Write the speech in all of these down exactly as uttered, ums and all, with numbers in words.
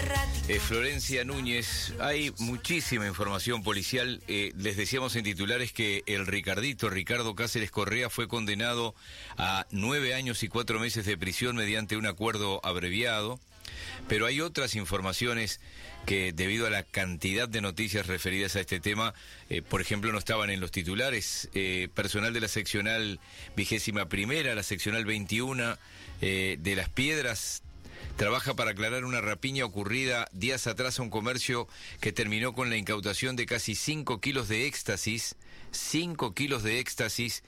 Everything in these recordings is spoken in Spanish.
Eh, Florencia Núñez, hay muchísima información policial. Eh, les decíamos en titulares que el Ricardito, Ricardo Cáceres Correa, fue condenado a nueve años y cuatro meses de prisión mediante un acuerdo abreviado. Pero hay otras informaciones que, debido a la cantidad de noticias referidas a este tema, eh, por ejemplo, no estaban en los titulares. Eh, personal de la seccional vigésima primera, la seccional veintiuno eh, de Las Piedras, trabaja para aclarar una rapiña ocurrida días atrás a un comercio que terminó con la incautación de casi cinco kilos de éxtasis, cinco kilos de éxtasis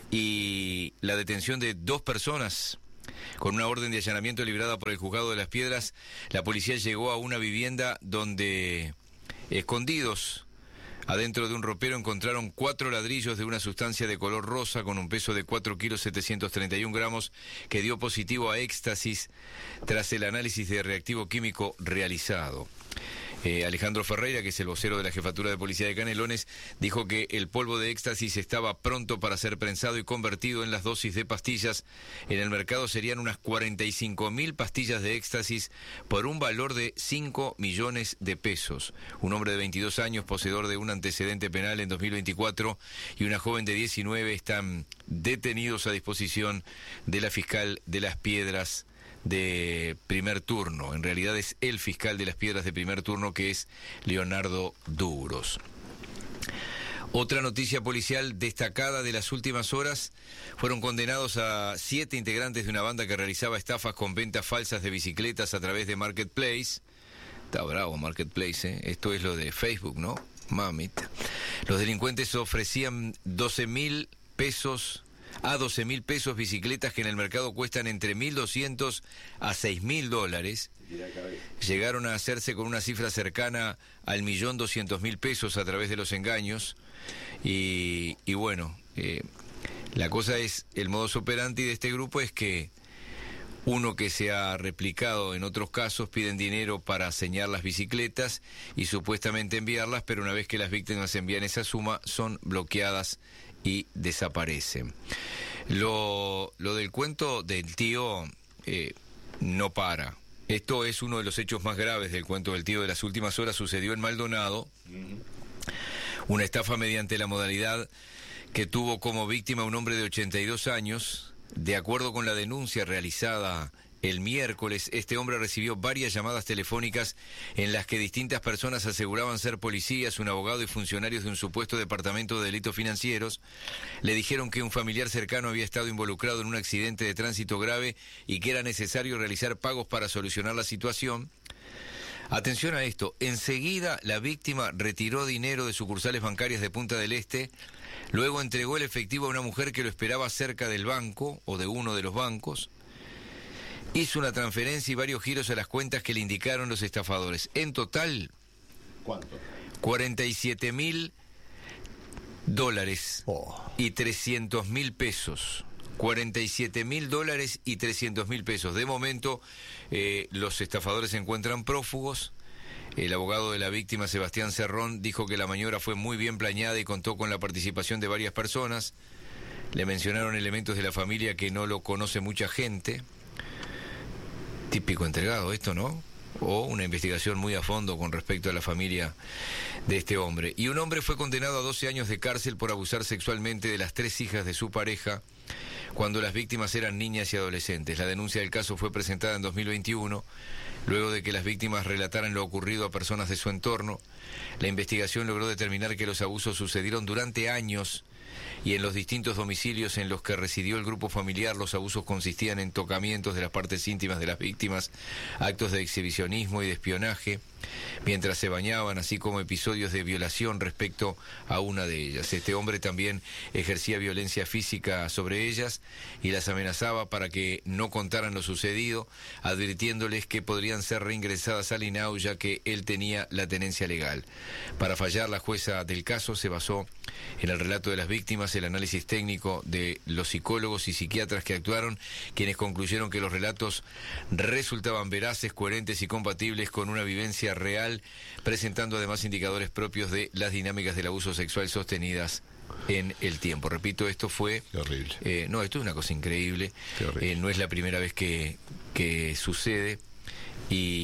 y la detención de dos personas. Con una orden de allanamiento librada por el Juzgado de Las Piedras, la policía llegó a una vivienda donde, escondidos adentro de un ropero, encontraron cuatro ladrillos de una sustancia de color rosa con un peso de cuatro kilos setecientos treinta y un gramos que dio positivo a éxtasis tras el análisis de reactivo químico realizado. Eh, Alejandro Ferreira, que es el vocero de la Jefatura de Policía de Canelones, dijo que el polvo de éxtasis estaba pronto para ser prensado y convertido en las dosis de pastillas. En el mercado serían unas cuarenta y cinco mil pastillas de éxtasis por un valor de cinco millones de pesos. Un hombre de veintidós años, poseedor de un antecedente penal en dos mil veinticuatro, y una joven de diecinueve están detenidos a disposición de la fiscal de Las Piedras de primer turno. En realidad es el fiscal de Las Piedras de primer turno, que es Leonardo Duros. Otra noticia policial destacada de las últimas horas: fueron condenados a siete integrantes de una banda que realizaba estafas con ventas falsas de bicicletas a través de Marketplace. Está bravo Marketplace, ¿eh? Esto es lo de Facebook, ¿no? Mamita. Los delincuentes ofrecían doce mil pesos a doce mil pesos bicicletas que en el mercado cuestan entre mil doscientos a seis mil dólares. Llegaron a hacerse con una cifra cercana al millón doscientos mil pesos a través de los engaños. Y, y bueno, eh, la cosa es, el modus operandi de este grupo es que uno que se ha replicado en otros casos, piden dinero para señalar las bicicletas y supuestamente enviarlas, pero una vez que las víctimas envían esa suma, son bloqueadas y desaparecen. Lo, lo del cuento del tío eh, no para. Esto es uno de los hechos más graves del cuento del tío de las últimas horas. Sucedió en Maldonado, una estafa mediante la modalidad que tuvo como víctima un hombre de ochenta y dos años. De acuerdo con la denuncia realizada el miércoles, este hombre recibió varias llamadas telefónicas en las que distintas personas aseguraban ser policías, un abogado y funcionarios de un supuesto departamento de delitos financieros. Le dijeron que un familiar cercano había estado involucrado en un accidente de tránsito grave y que era necesario realizar pagos para solucionar la situación. Atención a esto: enseguida la víctima retiró dinero de sucursales bancarias de Punta del Este, luego entregó el efectivo a una mujer que lo esperaba cerca del banco o de uno de los bancos. Hizo una transferencia y varios giros a las cuentas que le indicaron los estafadores. En total, ¿cuánto? cuarenta y siete mil dólares oh. y trescientos mil pesos. cuarenta y siete mil dólares y trescientos mil pesos. De momento, eh, los estafadores se encuentran prófugos. El abogado de la víctima, Sebastián Cerrón, dijo que la maniobra fue muy bien planeada y contó con la participación de varias personas. Le mencionaron elementos de la familia que no lo conoce mucha gente. Típico entregado esto, ¿no? O una investigación muy a fondo con respecto a la familia de este hombre. Y un hombre fue condenado a doce años de cárcel por abusar sexualmente de las tres hijas de su pareja cuando las víctimas eran niñas y adolescentes. La denuncia del caso fue presentada en dos mil veintiuno, luego de que las víctimas relataran lo ocurrido a personas de su entorno. La investigación logró determinar que los abusos sucedieron durante años y en los distintos domicilios en los que residió el grupo familiar. Los abusos consistían en tocamientos de las partes íntimas de las víctimas, actos de exhibicionismo y de espionaje mientras se bañaban, así como episodios de violación respecto a una de ellas. Este hombre también ejercía violencia física sobre ellas y las amenazaba para que no contaran lo sucedido, advirtiéndoles que podrían ser reingresadas al I N A U ya que él tenía la tenencia legal. Para fallar, la jueza del caso se basó en el relato de las víctimas, el análisis técnico de los psicólogos y psiquiatras que actuaron, quienes concluyeron que los relatos resultaban veraces, coherentes y compatibles con una vivencia real, presentando además indicadores propios de las dinámicas del abuso sexual sostenidas en el tiempo. Repito, esto fue... Qué horrible. Eh, no, esto es una cosa increíble. Eh, no es la primera vez que, que sucede. Y,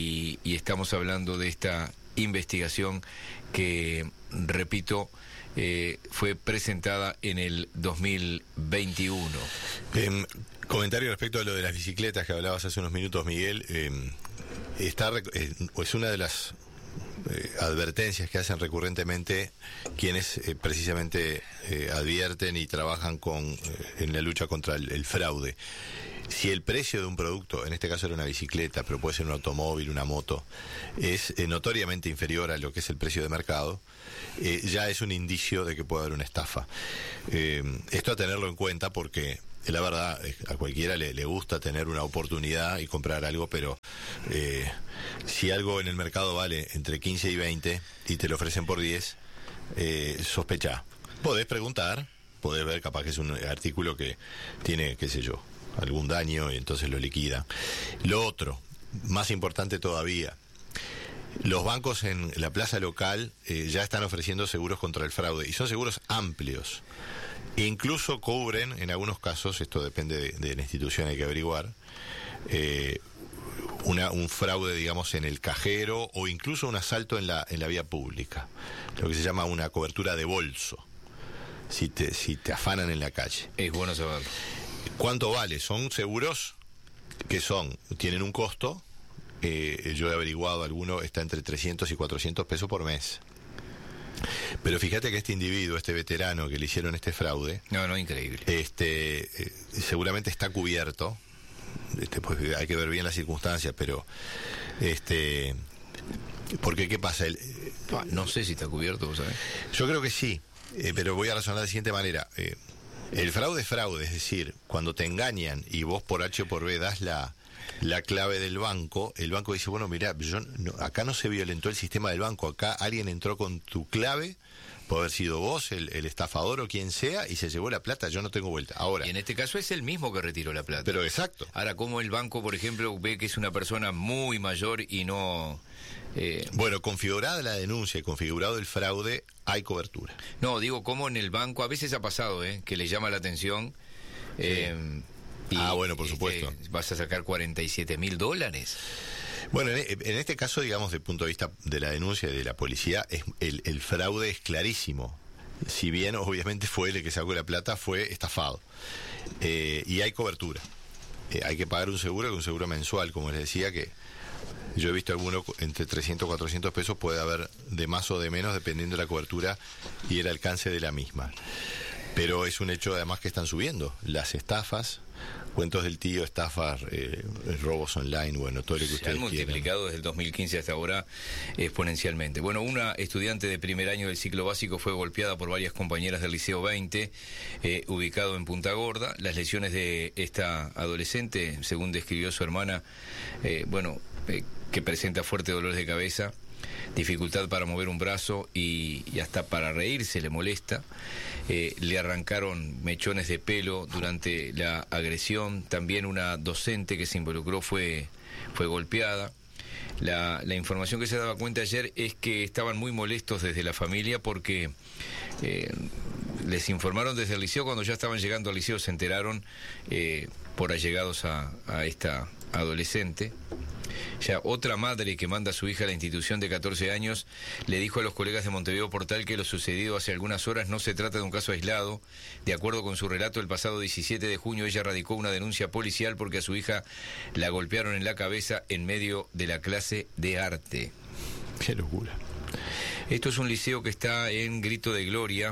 y estamos hablando de esta investigación que, repito, eh, fue presentada en el dos mil veintiuno. Eh, comentario respecto a lo de las bicicletas que hablabas hace unos minutos, Miguel. Eh, está, eh, es una de las eh, advertencias que hacen recurrentemente quienes eh, precisamente eh, advierten y trabajan con eh, en la lucha contra el, el fraude. Si el precio de un producto, en este caso era una bicicleta, pero puede ser un automóvil, una moto, es eh, notoriamente inferior a lo que es el precio de mercado, eh, ya es un indicio de que puede haber una estafa. Eh, esto a tenerlo en cuenta porque, la verdad, a cualquiera le, le gusta tener una oportunidad y comprar algo, pero eh, si algo en el mercado vale entre quince y veinte y te lo ofrecen por diez, eh, sospechá. Podés preguntar, podés ver, capaz que es un artículo que tiene, qué sé yo, algún daño y entonces lo liquida. Lo otro, más importante todavía, los bancos en la plaza local eh, ya están ofreciendo seguros contra el fraude y son seguros amplios. Incluso cubren, en algunos casos, esto depende de, de la institución, hay que averiguar, eh, una, un fraude, digamos, en el cajero o incluso un asalto en la, en la vía pública, lo que se llama una cobertura de bolso, si te, si te afanan en la calle. Es bueno saberlo. ¿Cuánto vale? Son seguros que son, tienen un costo, eh, yo he averiguado, alguno está entre trescientos y cuatrocientos pesos por mes. Pero fíjate que este individuo, este veterano que le hicieron este fraude, no, no, increíble, este, eh, seguramente está cubierto, este, pues hay que ver bien las circunstancias, pero este, porque ¿qué pasa? El, no, no sé si está cubierto, ¿vos sabés? Yo creo que sí, eh, pero voy a razonar de la siguiente manera. Eh, el fraude es fraude, es decir, cuando te engañan y vos por H o por B das la la clave del banco, el banco dice, bueno, mira, yo no, acá no se violentó el sistema del banco, acá alguien entró con tu clave, puede haber sido vos, el, el estafador o quien sea, y se llevó la plata, yo no tengo vuelta. Ahora, y en este caso es el mismo que retiró la plata. Pero exacto. Ahora, como el banco, por ejemplo, ve que es una persona muy mayor y no... Eh... Bueno, configurada la denuncia y configurado el fraude, hay cobertura. No, digo, como en el banco, a veces ha pasado, ¿eh? Que le llama la atención... Sí. Eh, Y, ah, bueno, por supuesto. Eh, vas a sacar cuarenta y siete mil dólares. Bueno, en, en este caso, digamos, desde el punto de vista de la denuncia y de la policía, es, el, el fraude es clarísimo. Si bien, obviamente, fue el que sacó la plata, fue estafado. Eh, y hay cobertura. Eh, hay que pagar un seguro, que un seguro mensual, como les decía, que yo he visto alguno entre trescientos, cuatrocientos pesos, puede haber de más o de menos, dependiendo de la cobertura y el alcance de la misma. Pero es un hecho, además, que están subiendo las estafas. Cuentos del tío, estafas, eh, robos online, bueno, todo lo que ustedes quieran. Se han multiplicado desde el dos mil quince hasta ahora exponencialmente. Bueno, una estudiante de primer año del ciclo básico fue golpeada por varias compañeras del Liceo veinte, eh, ubicado en Punta Gorda. Las lesiones de esta adolescente, según describió su hermana, eh, bueno, eh, que presenta fuerte dolor de cabeza, dificultad para mover un brazo y, y hasta para reírse le molesta. Eh, le arrancaron mechones de pelo durante la agresión. También una docente que se involucró fue, fue golpeada. La, la información que se daba cuenta ayer es que estaban muy molestos desde la familia porque eh, les informaron desde el liceo, cuando ya estaban llegando al liceo se enteraron eh, por allegados a, a esta adolescente. Ya otra madre que manda a su hija a la institución de catorce años le dijo a los colegas de Montevideo Portal que lo sucedido hace algunas horas no se trata de un caso aislado. De acuerdo con su relato, el pasado diecisiete de junio ella radicó una denuncia policial porque a su hija la golpearon en la cabeza en medio de la clase de arte. ¡Qué locura! Esto es un liceo que está en Grito de Gloria.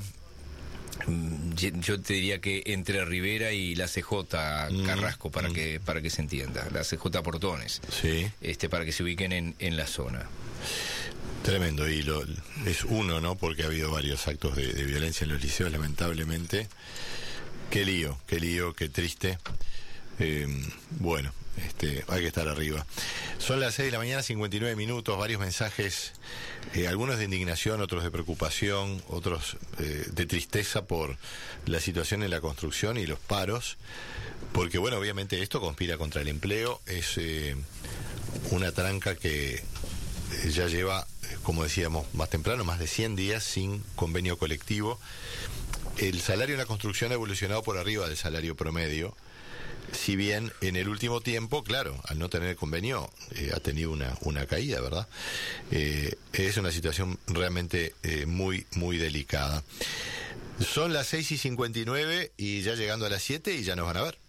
Yo te diría que entre Rivera y la C J Carrasco, para mm. que para que se entienda, la C J Portones, sí. este para que se ubiquen en, en la zona. Tremendo, y lo, es uno, ¿no? Porque ha habido varios actos de, de violencia en los liceos, lamentablemente. Qué lío, qué lío, qué triste. Eh, bueno, este, hay que estar arriba. Son las seis de la mañana, cincuenta y nueve minutos, varios mensajes, eh, algunos de indignación, otros de preocupación, otros eh, de tristeza por la situación en la construcción y los paros, porque bueno, obviamente esto conspira contra el empleo, es eh, una tranca que ya lleva, como decíamos más temprano, más de cien días sin convenio colectivo. El salario en la construcción ha evolucionado por arriba del salario promedio. si bien en el último tiempo, claro, al no tener convenio, eh, ha tenido una, una caída, ¿verdad? Eh, es una situación realmente eh, muy, muy delicada. Son las seis y cincuenta y nueve y ya llegando a las siete y ya nos van a ver.